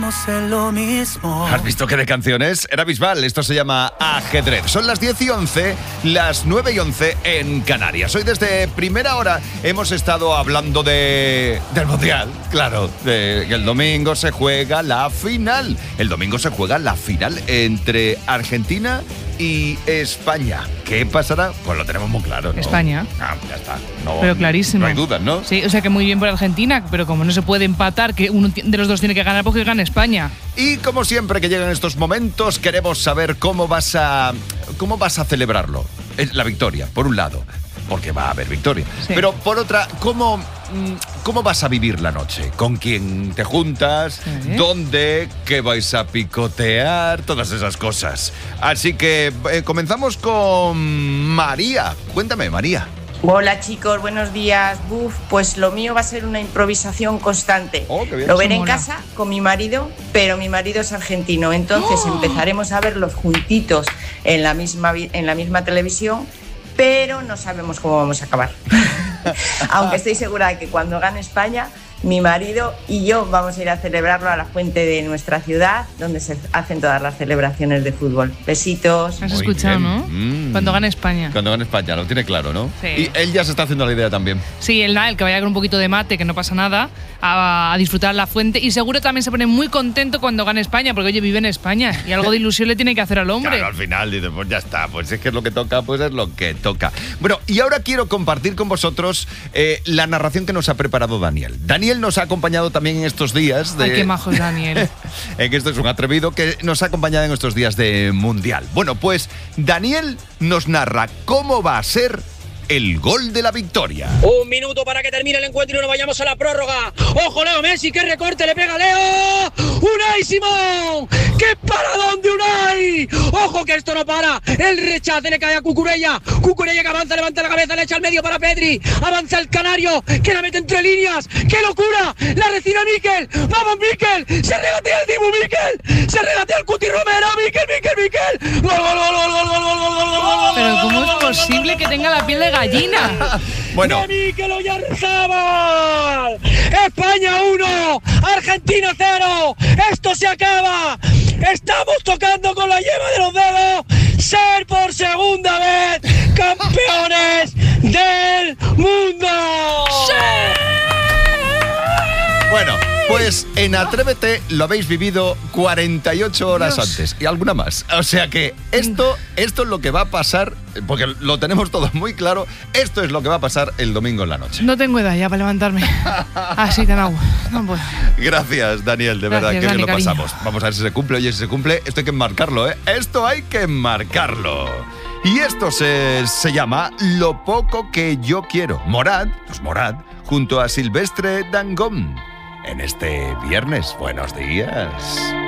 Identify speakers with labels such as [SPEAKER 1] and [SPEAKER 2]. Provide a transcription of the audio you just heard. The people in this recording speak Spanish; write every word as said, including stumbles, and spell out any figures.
[SPEAKER 1] estamos en lo mismo.
[SPEAKER 2] ¿Has visto qué de canciones? Era Bisbal, esto se llama Ajedrez. Son las diez y once, las nueve y once en Canarias. Hoy desde primera hora hemos estado hablando de del Mundial, claro. De, el domingo se juega la final. El domingo se juega la final entre Argentina y España. ¿Qué pasará? Pues lo tenemos muy claro, ¿no?
[SPEAKER 3] España.
[SPEAKER 2] Ah, ya está. No,
[SPEAKER 3] pero clarísimo.
[SPEAKER 2] No hay dudas, ¿no?
[SPEAKER 3] Sí, o sea que muy bien por Argentina, pero como no se puede empatar, que uno de los dos tiene que ganar, porque gana España.
[SPEAKER 2] Y como siempre que llegan estos momentos, queremos saber cómo vas a cómo vas a celebrarlo. La victoria, por un lado, porque va a haber victoria. Sí. Pero por otra, ¿cómo, ¿cómo vas a vivir la noche? ¿Con quién te juntas? Sí. ¿Dónde? ¿Qué vais a picotear? Todas esas cosas. Así que eh, comenzamos con María. Cuéntame, María.
[SPEAKER 4] Hola chicos, buenos días. Buf, pues lo mío va a ser una improvisación constante.
[SPEAKER 2] Oh, qué bien.
[SPEAKER 4] Lo veré en casa con mi marido, pero mi marido es argentino. Entonces
[SPEAKER 3] ¡Oh!
[SPEAKER 4] empezaremos a verlos juntitos en la misma, en la misma televisión, pero no sabemos cómo vamos a acabar. Aunque estoy segura de que cuando gane España, mi marido y yo vamos a ir a celebrarlo a la fuente de nuestra ciudad, donde se hacen todas las celebraciones de fútbol. Besitos.
[SPEAKER 3] Has escuchado,
[SPEAKER 2] bien.
[SPEAKER 3] ¿no?
[SPEAKER 2] Mm.
[SPEAKER 3] Cuando gane España.
[SPEAKER 2] Cuando gane España, lo tiene claro, ¿no?
[SPEAKER 3] Sí.
[SPEAKER 2] Y él ya se está haciendo la idea también.
[SPEAKER 3] Sí, él, el que vaya con un poquito de mate, que no pasa nada, a, a disfrutar la fuente. Y seguro también se pone muy contento cuando gane España, porque oye, vive en España y algo de ilusión le tiene que hacer al hombre.
[SPEAKER 2] Claro, al final dice, pues ya está, pues es que es lo que toca, pues es lo que toca. Bueno, y ahora quiero compartir con vosotros eh, la narración que nos ha preparado Daniel. Daniel nos ha acompañado también en estos días de...
[SPEAKER 3] Ay, qué majo es Daniel.
[SPEAKER 2] En que esto es un atrevido que nos ha acompañado en estos días de Mundial. Bueno, pues Daniel nos narra cómo va a ser el gol de la victoria.
[SPEAKER 5] Un minuto para que termine el encuentro y nos vayamos a la prórroga. ¡Ojo, Leo Messi! ¡Qué recorte le pega Leo! ¡Unai Simón! ¡Qué paradón de Unai! ¡Ojo que esto no para! El rechace le cae a Cucurella. Cucurella que avanza, levanta la cabeza, le echa al medio para Pedri. Avanza el canario, que la mete entre líneas. ¡Qué locura! La recibe Mikel. ¡Vamos, Mikel! ¡Se regatea el Dibu Mikel! ¡Se regatea el Cuti Romero! ¡Mikel, Mikel, Mikel! ¡Gol, gol, gol, gol, gol, gol, gol, gol, gol, gol!
[SPEAKER 3] Pero ¿cómo es posible que tenga la piel de gallina?
[SPEAKER 2] Bueno.
[SPEAKER 5] ¡De Mikel Oyarzabal! ¡España uno! ¡Argentina cero! ¡Esto se acaba! ¡Estamos tocando con la yema de los dedos! ¡Ser por segunda vez campeones del mundo! ¡Sí!
[SPEAKER 2] Bueno, pues en Atrévete lo habéis vivido cuarenta y ocho horas
[SPEAKER 3] Dios.
[SPEAKER 2] antes y alguna más. O sea que esto, esto es lo que va a pasar, porque lo tenemos todo muy claro, esto es lo que va a pasar el domingo en la noche.
[SPEAKER 3] No tengo edad ya para levantarme. Así tan agua. No puedo.
[SPEAKER 2] Gracias, Daniel, de
[SPEAKER 3] Gracias,
[SPEAKER 2] verdad, que
[SPEAKER 3] Dani,
[SPEAKER 2] bien lo
[SPEAKER 3] cariño.
[SPEAKER 2] pasamos. Vamos a ver si se cumple. Oye, si se cumple, esto hay que enmarcarlo, ¿eh? Esto hay que enmarcarlo. Y esto se, se llama Lo poco que yo quiero. Morad, los Morad, junto a Silvestre Dangond. En este viernes, buenos días.